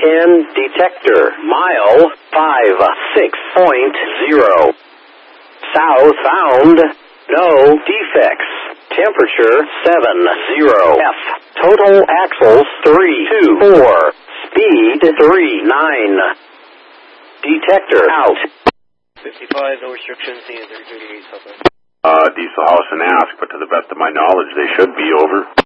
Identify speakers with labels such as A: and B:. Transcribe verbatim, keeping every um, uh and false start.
A: ten detector. Mile five six point zero. South bound. No defects. Temperature seven zero F. Total axles three two four. Speed three nine. Detector out.
B: fifty-five, no restrictions, C N thirty thirty-eight, Southwest.
C: Uh, Diesel House and Ask, but to the best of my knowledge, they should be over.